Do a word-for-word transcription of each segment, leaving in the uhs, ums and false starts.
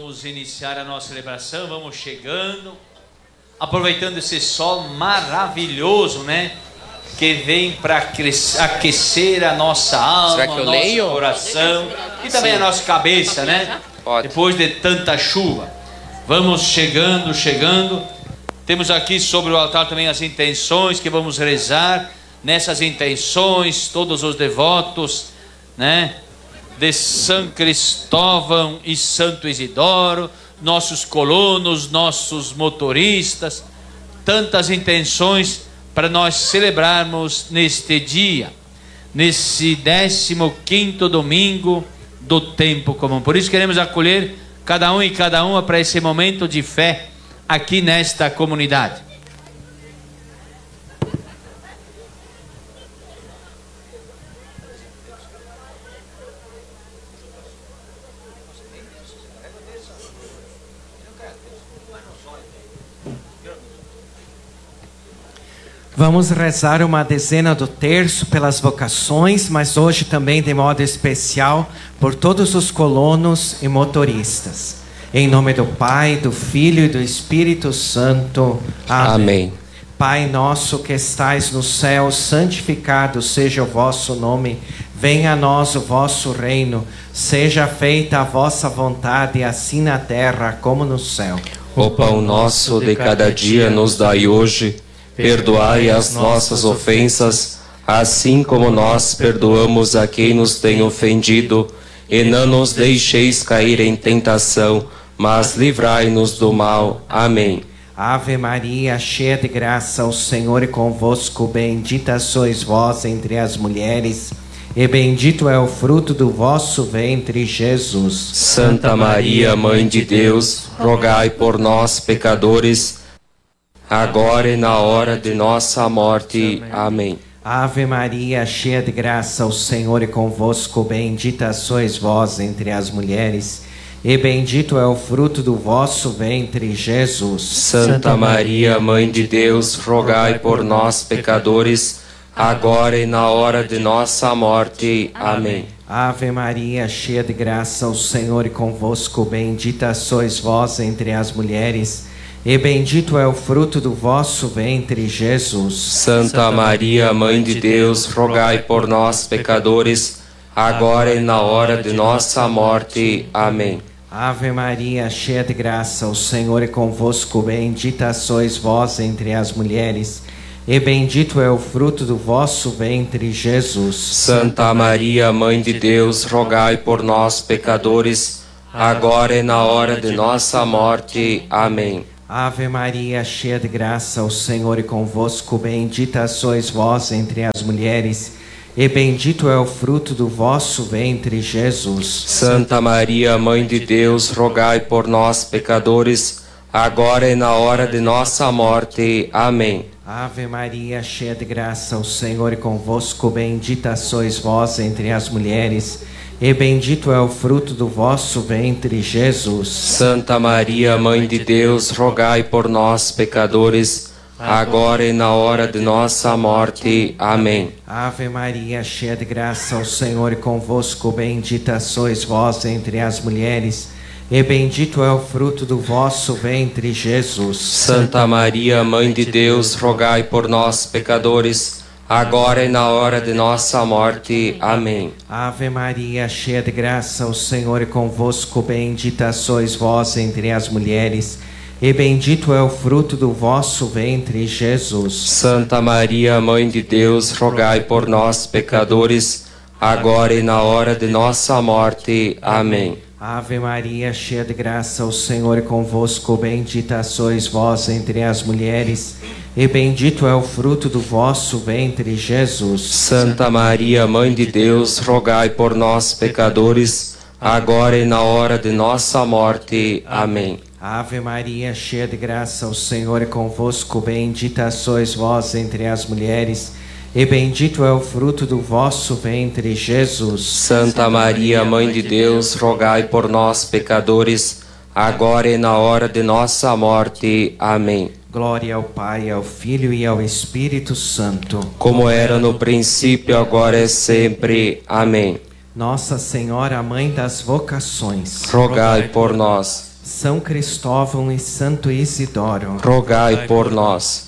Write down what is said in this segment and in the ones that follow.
vamos iniciar a nossa celebração, vamos chegando, aproveitando esse sol maravilhoso, né? Que vem para aquecer a nossa alma, Será que eu nosso leio? coração e também Sim. a nossa cabeça, né? Pode. Depois de tanta chuva. Vamos chegando, chegando. Temos aqui sobre o altar também as intenções que vamos rezar. Nessas intenções, todos os devotos, né? De São Cristóvão e Santo Isidoro, nossos colonos, nossos motoristas, tantas intenções para nós celebrarmos neste dia, nesse décimo quinto domingo do tempo comum. Por isso queremos acolher cada um e cada uma para esse momento de fé aqui nesta comunidade. Vamos rezar uma dezena do terço pelas vocações, mas hoje também de modo especial por todos os colonos e motoristas. Em nome do Pai, do Filho e do Espírito Santo. Amém. Amém. Pai nosso que estais no céu, santificado seja o vosso nome. Venha a nós o vosso reino. Seja feita a vossa vontade, assim na terra como no céu. O pão nosso de cada dia nos dai hoje. Perdoai as nossas ofensas, assim como nós perdoamos a quem nos tem ofendido. E não nos deixeis cair em tentação, mas livrai-nos do mal. Amém. Ave Maria, cheia de graça, o Senhor é convosco. Bendita sois vós entre as mulheres, e bendito é o fruto do vosso ventre, Jesus. Santa Maria, Mãe de Deus, rogai por nós, pecadores, agora e na hora de nossa morte. Amém. Ave Maria, cheia de graça, o Senhor é convosco. Bendita sois vós entre as mulheres, e bendito é o fruto do vosso ventre, Jesus. Santa Maria, Mãe de Deus, rogai por nós, pecadores, agora e na hora de nossa morte. Amém. Ave Maria, cheia de graça, o Senhor é convosco. Bendita sois vós entre as mulheres, e bendito é o fruto do vosso ventre, Jesus. Santa Maria, Mãe de Deus, rogai por nós, pecadores, agora e na hora de nossa morte. Amém. Ave Maria, cheia de graça, o Senhor é convosco. Bendita sois vós entre as mulheres, e bendito é o fruto do vosso ventre, Jesus. Santa Maria, Mãe de Deus, rogai por nós, pecadores, agora e na hora de nossa morte. Amém. Ave Maria, cheia de graça, o Senhor é convosco. Bendita sois vós entre as mulheres, e bendito é o fruto do vosso ventre, Jesus. Santa Maria, Mãe de Deus, rogai por nós, pecadores, agora e na hora de nossa morte. Amém. Ave Maria, cheia de graça, o Senhor é convosco. Bendita sois vós entre as mulheres, e bendito é o fruto do vosso ventre, Jesus. Santa Maria, Mãe de Deus, rogai por nós, pecadores, agora e na hora de nossa morte. Amém. Ave Maria, cheia de graça, o Senhor é convosco. Bendita sois vós entre as mulheres, e bendito é o fruto do vosso ventre, Jesus. Santa Maria, Mãe de Deus, rogai por nós, pecadores, agora e na hora de nossa morte. Amém. Ave Maria, cheia de graça, o Senhor é convosco. Bendita sois vós entre as mulheres, e bendito é o fruto do vosso ventre, Jesus. Santa Maria, Mãe de Deus, rogai por nós, pecadores, agora e na hora de nossa morte. Amém. Ave Maria, cheia de graça, o Senhor é convosco. Bendita sois vós entre as mulheres, e bendito é o fruto do vosso ventre, Jesus. Santa Maria, Mãe de Deus, rogai por nós, pecadores, agora e na hora de nossa morte. Amém. Ave Maria, cheia de graça, o Senhor é convosco. Bendita sois vós entre as mulheres, e bendito é o fruto do vosso ventre, Jesus. Santa Maria, Mãe de Deus, rogai por nós, pecadores, agora e na hora de nossa morte. Amém. Glória ao Pai, ao Filho e ao Espírito Santo, como era no princípio, agora e sempre. Amém. Nossa Senhora, Mãe das Vocações, rogai por nós. São Cristóvão e Santo Isidoro, rogai por nós.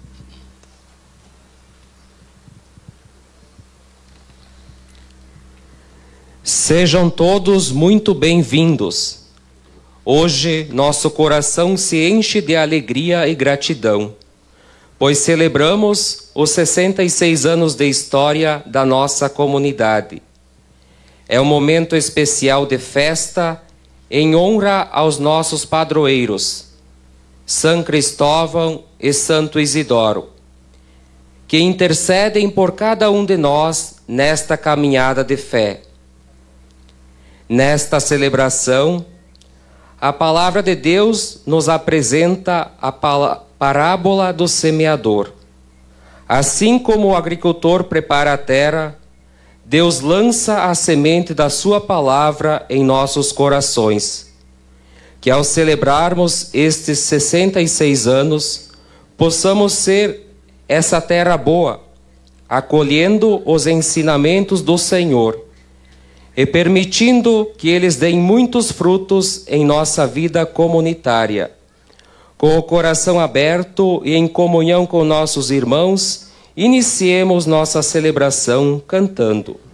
Sejam todos muito bem-vindos. Hoje, nosso coração se enche de alegria e gratidão, pois celebramos os sessenta e seis anos de história da nossa comunidade. É um momento especial de festa em honra aos nossos padroeiros, São Cristóvão e Santo Isidoro, que intercedem por cada um de nós nesta caminhada de fé. Nesta celebração, a palavra de Deus nos apresenta a parábola do semeador. Assim como o agricultor prepara a terra, Deus lança a semente da sua palavra em nossos corações. Que ao celebrarmos estes sessenta e seis anos, possamos ser essa terra boa, acolhendo os ensinamentos do Senhor e permitindo que eles deem muitos frutos em nossa vida comunitária. Com o coração aberto e em comunhão com nossos irmãos, iniciemos nossa celebração cantando.